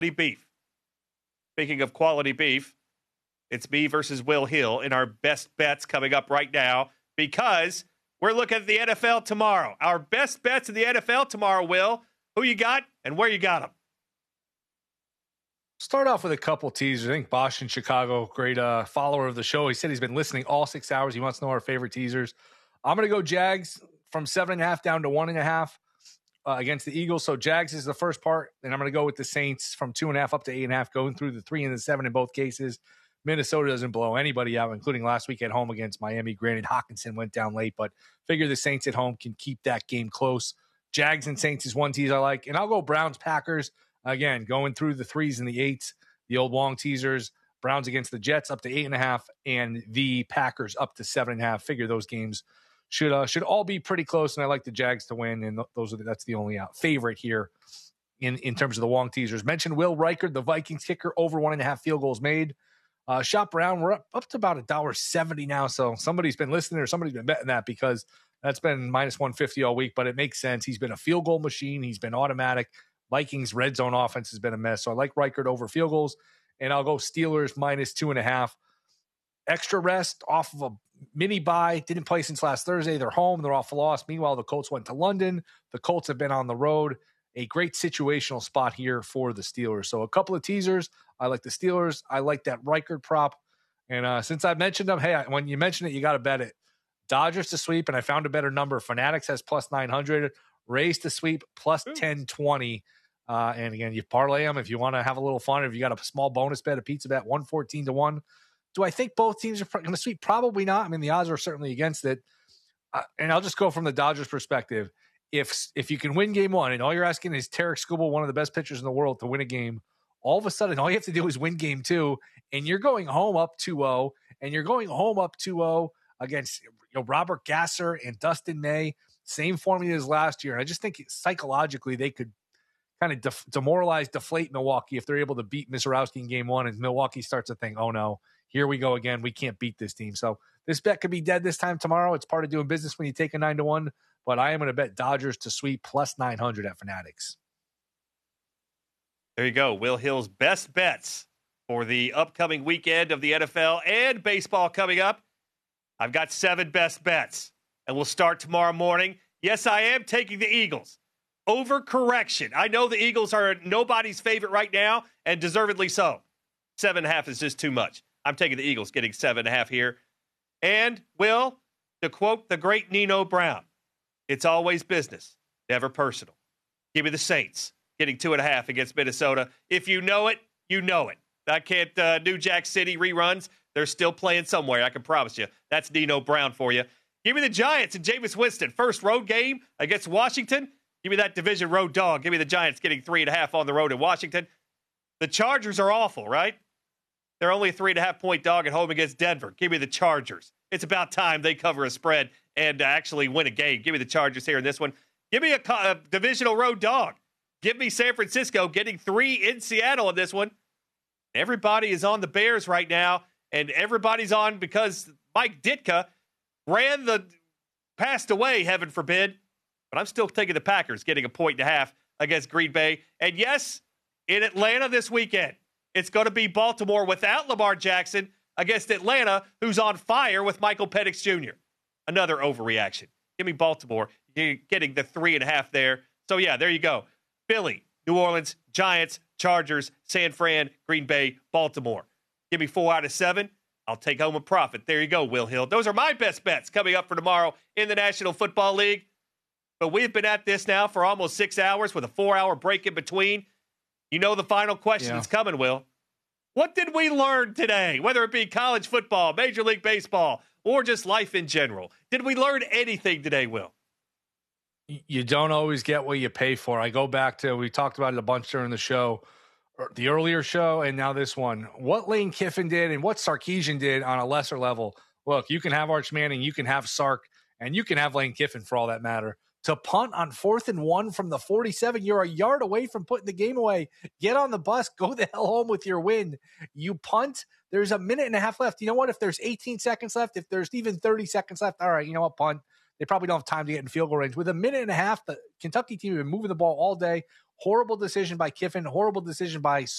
beef. Speaking of quality beef, it's me versus Will Hill in our best bets coming up right now because we're looking at the NFL tomorrow. Our best bets in the NFL tomorrow, Will. Who you got and where you got them? Start off with a couple teasers. I think Bosch in Chicago, great follower of the show. He said he's been listening all 6 hours. He wants to know our favorite teasers. I'm going to go Jags from 7.5 down to 1.5 against the Eagles. So Jags is the first part. And I'm going to go with the Saints from 2.5 up to 8.5, going through the 3 and the 7 in both cases. Minnesota doesn't blow anybody out, including last week at home against Miami. Granted, Hawkinson went down late, but figure the Saints at home can keep that game close. Jags and Saints is one tease I like. And I'll go Browns-Packers. Again, going through the 3s and the 8s, the old long teasers. Browns against the Jets up to 8.5, and the Packers up to 7.5. Figure those games should all be pretty close, and I like the Jags to win, and that's the only favorite here in terms of the long teasers. Mentioned Will Reichard, the Vikings kicker, over 1.5 field goals made. Shop around, we're up to about $1.70 now, so somebody's been listening or somebody's been betting that because that's been minus 150 all week, but it makes sense. He's been a field goal machine. He's been automatic. Vikings red zone offense has been a mess, so I like Reichard over field goals, and I'll go Steelers minus 2.5. Extra rest off of a mini bye. Didn't play since last Thursday. They're home. They're off a loss. Meanwhile, the Colts went to London. The Colts have been on the road. A great situational spot here for the Steelers. So a couple of teasers. I like the Steelers. I like that Reichard prop. And since I mentioned them, hey, when you mention it, you got to bet it. Dodgers to sweep, and I found a better number. Fanatics has plus 900. Rays to sweep plus 1020. And again, you parlay them if you want to have a little fun. If you got a small bonus bet, a pizza bet, 114 to 1. Do I think both teams are going to sweep? Probably not. I mean, the odds are certainly against it. And I'll just go from the Dodgers' perspective. If you can win game one, and all you're asking is Tarek Skubal, one of the best pitchers in the world, to win a game, all of a sudden, all you have to do is win game two, and you're going home up 2-0, and you're going home up 2-0 against Robert Gasser and Dustin May. Same formula as last year. And I just think psychologically they could kind of demoralize, deflate Milwaukee if they're able to beat Mizorowski in game one, and Milwaukee starts to think, oh no, here we go again. We can't beat this team. So this bet could be dead this time tomorrow. It's part of doing business when you take a 9-1, but I am going to bet Dodgers to sweep plus 900 at Fanatics. There you go. Will Hill's best bets for the upcoming weekend of the NFL and baseball coming up. I've got 7 best bets, and we'll start tomorrow morning. Yes, I am taking the Eagles. Overcorrection. I know the Eagles are nobody's favorite right now, and deservedly so. 7.5 is just too much. I'm taking the Eagles, getting 7.5 here. And, Will, to quote the great Nino Brown, it's always business, never personal. Give me the Saints, getting 2.5 against Minnesota. If you know it, you know it. I can't, New Jack City reruns, they're still playing somewhere, I can promise you. That's Nino Brown for you. Give me the Giants and Jameis Winston. First road game against Washington. Give me that division road dog. Give me the Giants getting 3.5 on the road in Washington. The Chargers are awful, right? They're only a 3.5-point dog at home against Denver. Give me the Chargers. It's about time they cover a spread and actually win a game. Give me the Chargers here in this one. Give me a divisional road dog. Give me San Francisco getting 3 in Seattle in this one. Everybody is on the Bears right now, and everybody's on because Mike Ditka passed away, heaven forbid. But I'm still taking the Packers, getting 1.5 against Green Bay. And yes, in Atlanta this weekend, it's going to be Baltimore without Lamar Jackson against Atlanta, who's on fire with Michael Penix Jr. Another overreaction. Give me Baltimore. You're getting the 3.5 there. So, yeah, there you go. Philly, New Orleans, Giants, Chargers, San Fran, Green Bay, Baltimore. Give me 4 out of 7. I'll take home a profit. There you go, Will Hill. Those are my best bets coming up for tomorrow in the National Football League. But we've been at this now for almost 6 hours with a 4-hour break in between. You know the final question is coming, Will. What did we learn today? Whether it be college football, Major League Baseball, or just life in general. Did we learn anything today, Will? You don't always get what you pay for. I go back to, we talked about it a bunch during the show, the earlier show, and now this one. What Lane Kiffin did and what Sarkisian did on a lesser level. Look, you can have Arch Manning, you can have Sark, and you can have Lane Kiffin for all that matter. To punt on 4th and 1 from the 47, you're a yard away from putting the game away. Get on the bus, go the hell home with your win. You punt, there's a minute and a half left. You know what? If there's 18 seconds left, if there's even 30 seconds left, all right, you know what, punt. They probably don't have time to get in field goal range. With a minute and a half, the Kentucky team has been moving the ball all day. Horrible decision by Kiffin, horrible decision by